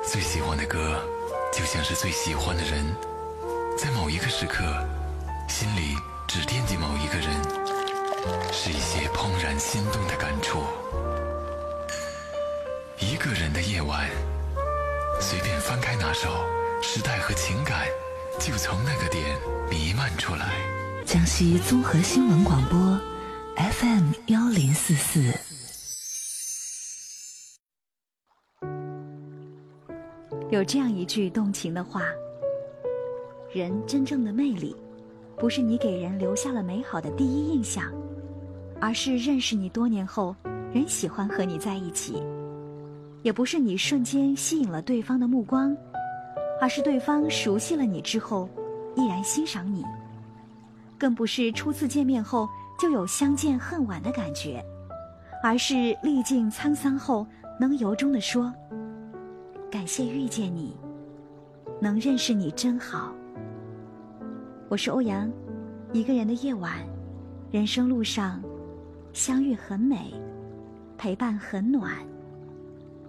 最喜欢的歌，就像是最喜欢的人，在某一个时刻，心里只惦记某一个人，是一些怦然心动的感触。一个人的夜晚，随便翻开那首，时代和情感就从那个点弥漫出来。 江西综合新闻广播 FM1044。 有这样一句动情的话：人真正的魅力，不是你给人留下了美好的第一印象，而是认识你多年后，人喜欢和你在一起；也不是你瞬间吸引了对方的目光，而是对方熟悉了你之后，依然欣赏你；更不是初次见面后就有相见恨晚的感觉，而是历尽沧桑后，能由衷地说：感谢遇见你，能认识你真好。我是欧阳，一个人的夜晚，人生路上，相遇很美，陪伴很暖。